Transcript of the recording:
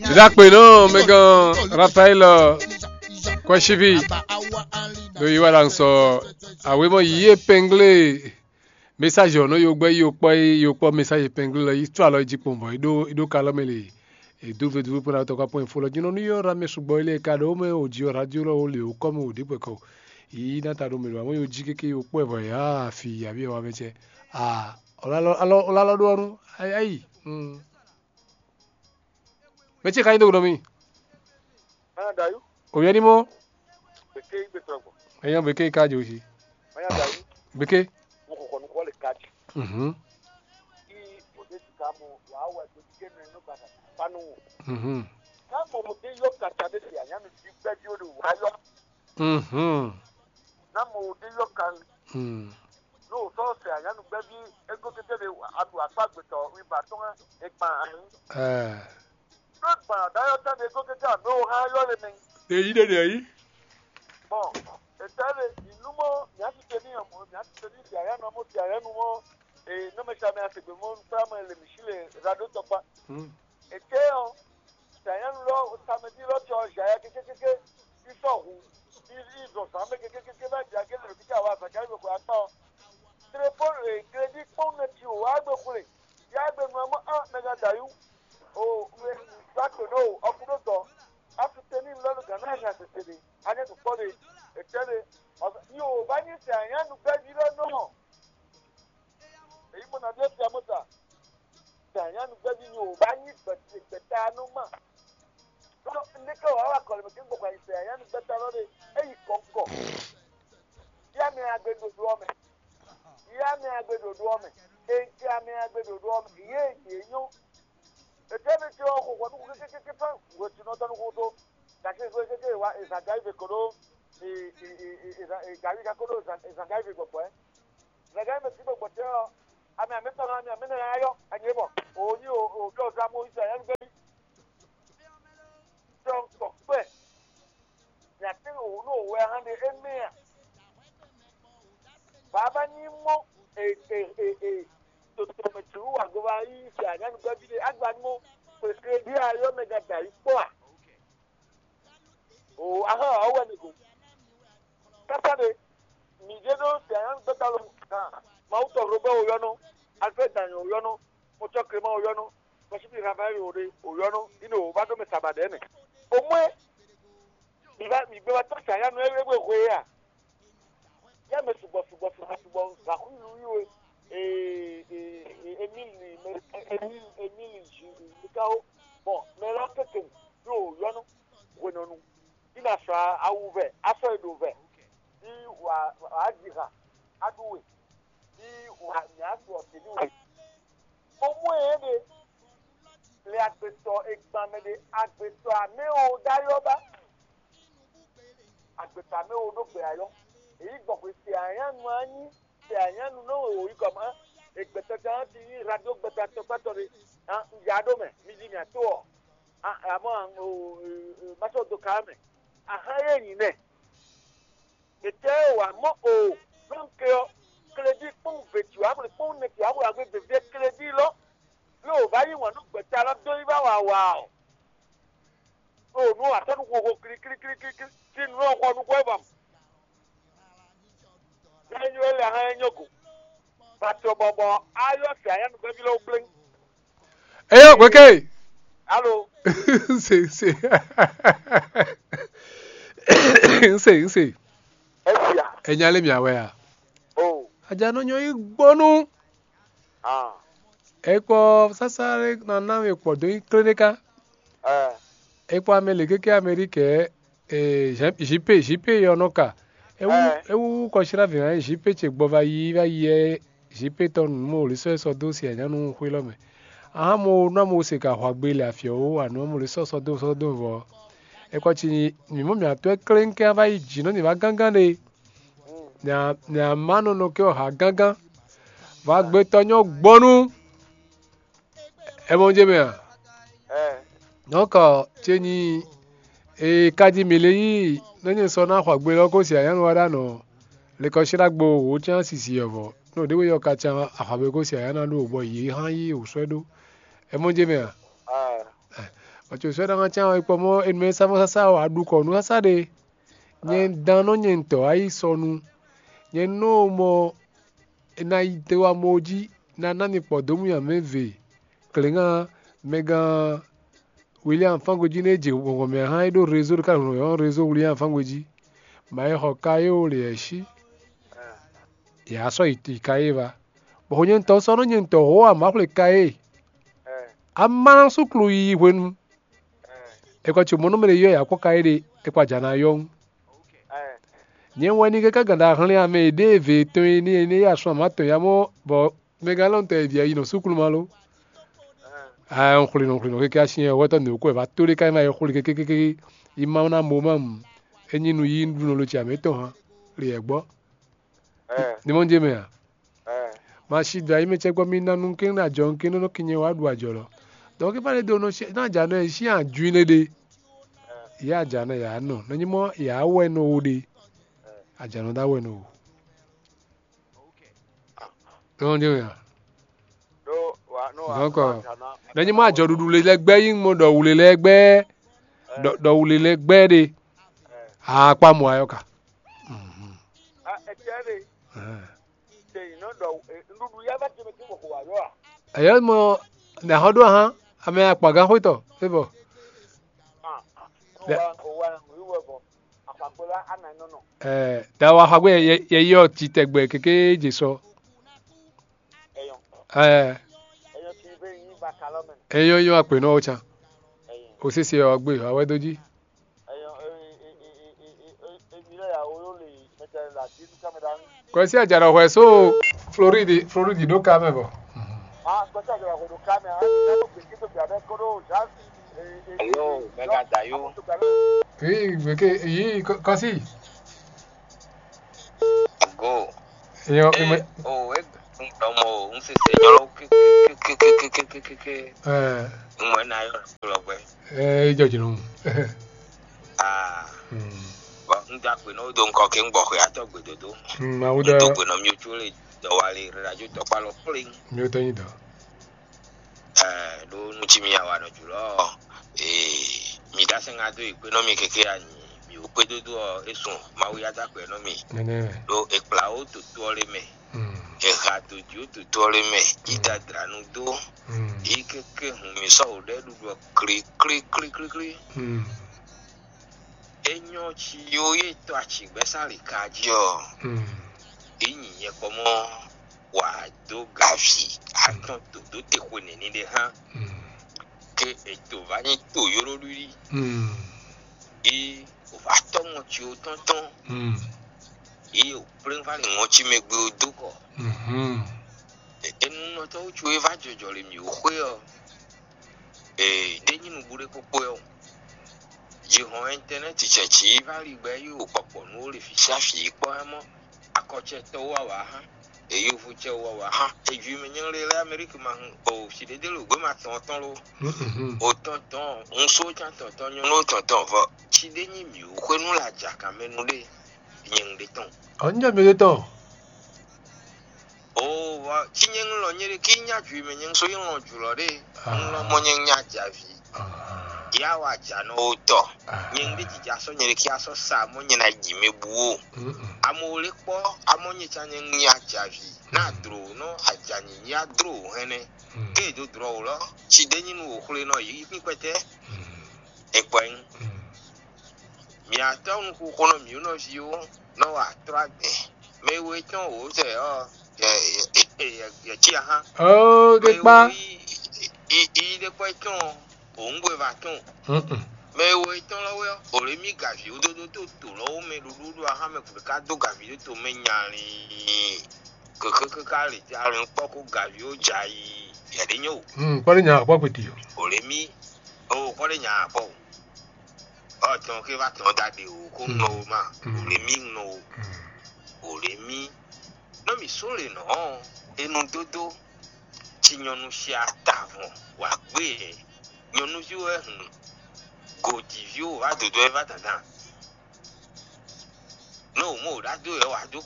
Zakpe no megan Raphaël Kwashivi do yiwa lang so awe mo yi epingle message no yo gbe yo po message epingle yi to alo ji pombo ido kalomele e do pour auto ka point follow jino ni yo ra me sugbo ile ka do me oji radio lo le o ko mo de pe ko yi na ta do me lo mo yo ji keke yo po e ya fi abi wa meche olalo do ru ai meche ka indo mi dayu o yari mo beke betrogo ayan beke ka joji dayu beke mo ko ko le kaji i o de kamo wa wa to kene no bana panu kamo mo de yo kata de ya nya mi ti gbe di o wa yo na mo de yo kan no so se anya no gbe bi ego tete de adu apagbe to wi ba to e pa no ba dayo ta de ego tete no ha yo le mi de bon etale inumo ya ti teni amo ya ti teni ya ya no mo ti ya no mo no me chame a sebe mo prama le michile radio topa eteo ya no samedi lo cho ya ke iso hu izo sambe ke ba ja ke le ti ka wa sa ka ko ata telefon credit pon na ti o wa gbe kure ya gbe mo mega dayu o we sa ko no okudo to afi teni lo Ghana ya se teni anya to for the etele yo ba ni se anya nu gbe bi lo no èyí mo na de ti amota se anya nu gbe bi yo ba ni gbe ta nu ma so ni ka wa ko le mo kin kwa se anya nu gbe ta lo de eyi konko ya mi agbedo do me ya mi agbedo do me ye eyo etele ti o ko ko ke fa wo ti no ta nu ko to ta ke wa isa dai be koro gari ka koro isa dai be gopo na ga me ti gopo te o ami ameta na ami amena ayo anyebo o ni o do za mo isa yan gbe so to pe ya ti o no we han de emia baba ni mo to me tu wa go ba yi si anya nu gbe bi de agba ni mo pe ke bi ayo mega dai po a o aha o wa ni go kata de mi je do si anya nu gbe ta lo ma uto robo o yo no alfred dan o yo no mo to krema o yo no mo si bi Rafael o yo no o ba do me sabade ne o mo mi gbe wa to si anya nu egbe ko ya ya me subo za ku yu Emily Mikao bon me la keke yo no wenonu ina fra awuve aso edove ni wa ajira aduwe ni wa nyaso teniwe omo ede le agbeto egbanmede agbeto ame o dayoba agbeto ame o do gbe ayo èyí gbọ́ pé ṣe àyànnu anyi ṣe àyànnu náà òyì kọ̀mọ́ ègbẹ̀tẹ̀tẹ̀ ti radio gbẹ̀tẹ̀tẹ̀ pẹ́tọ́rẹ́ ìyàdọ́mẹ̀ mídìmí àtọ́ àmọ́ mọ́tòdó kàámẹ̀ àháyé yìí nẹ̀ ètè wà mọ́ o lóńkè ọ́ kélédì pọ́ùn bètù àbúrò pọ́ùn nẹ̀tì àbúrò àgbẹ̀ bèbè kélédì lọ yóò bá yí wọn gbẹ̀tẹ̀ aládọ́ yí bá wà ọ́ ònú àtẹnugbogbo kirikirikiri tí inú ọkọ̀ ọdún kọ́ ẹ̀bàm. Enyo le ha enyogo. Bato bobo ayo se aya no gbe lo bling. Eyo kweke. Allo. Se. Esia. Enyale mi awe a. Oh. Aja no nyo igbonu. Ekpo sasare na na ekpo do klinika. Ekpo amele keke Amerike jipe yonoka. Ewu koshira vina jipe che gbova yi jipe ton mo le so dosi anya nu hwelo me aha mo na mo se ka hwagbe le afio o anu mo le so do vo e ko chi mi mo mi ato krenke ava yi jino ni va gangan de na manu no ke o ha gangan va gbe tonyo gbonu e mo je me noko cheni kaji mele yi nani so na hwagbe lo ko si anya nu wada no le ko shira gbo o chan sisi yovo no de we yo ka chan afabe ko si anya na do bo yi han yi o so do e mo je me Ocho so da cha ipo mo en me sa mo sa wa du ko nu sa de nyen dan no nyen to ai so nu nyen no mo na ite wa moji na ni po do mu ya meve klenga mega William Fangoji neje wo me ha do réseau ka no réseau William Fangoji mai ho kayo le shi ya so iti kaiva bo nyen to so no nyen to ho ama kle kai amma su klu yi wen e kwa chumo no me yo ya kwa kai de e kwa jana yong nyen wani ke ka ganda han ya me de ve to ni ya so ma to ya mo bo megalon te dia ino su klu malo on khuli ke ashin wa to ne ko ba to le kai ma yo khuli ke ima na mo mam enyi nu yi ndu no lo cha me to ha le egbo ni mo nje me ya ma shi da ime che gbo mi na nu kin na jo kin no kinye wa du ajolo do ke pare do no na ja no shi aju ne de ya ja na ya no no nyimo ya we no de aja no da we no do nje ya donc na nyimo ajo dudu le legbe yin mo do wule legbe do wule legbe de pa mo ayoka ayo mo na hodo ha ame apaga hoito ebo da wa hagwe ye yo ti tegbe keke jeso eyo yo ape no ocha osisi ogbe awedoji ko si ajara ho so Floride do ka mebo ko si ajara ho do ka me Ayo, mega dayo. Yi kasi. Go. Yo, un se señor que. Na yo lo gbe. Yo jinu. Ba nda pe no do nko ke ngbo ya to gbe dodo. Ma uda. Do pe no mi oju le do wale raju to pa lo pling. Mi o tan do. Do nu chi mi ya wa no julo. Mi da se nga do economy keke ani mi o pe dodo esun ma wi ata pe no mi do e pla o to le me e ha to ju to le me ita dranu do e keke hu mi so de du kri enyo chi yo ye to achi gbe sari ka jo yin ye komo wa do gafi aton to do te ko ni de ha que esto va ni to yoro luri e o va to mo chi o tonton e o pren va ni mo chi me gbe odo ko enu no to chu e va jojo le mi o pe o de ni mu bure popo o je ho internet che chi va ri gbe yo popo no le fi safi po mo akoche to wa ha e yo fu che wa ha e ju me nyen le America ma o si de lo go ma ton lo o ton un so cha ton no ton fo si de ni mi o ko nu la ja ka menu de nyen de ton anja me de ton o wa si nyen lo nyere ki nya ju me nyen so yin lo ju lo de no mo nyen nya ja vi ya wa ja no to nyen de ji ja so nyere ki aso sa mo nyen na ji me buo amole po amonye cha nyen nya ja vi na dro no ajani ya dro hene ke do dro lo si de ni nu okule no yi pin pete e kwen mi ata un ku kono mi no si o no wa tragbe me we ton o se o ya chi ha oh ke pa i de kwa ton o ngwe va ton me we ton lo we o le mi gavi o do to lo me lu ha me ku ka do gavi to me nyari ka le ja rin poko gavi o jai ya de nyo pare nya pa peti o le mi o pare nya po o ton ke va ton dade o ko no ma o le mi no o le mi no mi sole no enu dodo ti nyonu si atavon wa gbe nyonu si o ehun go divio wa dodo e va tata no mo da do e wa do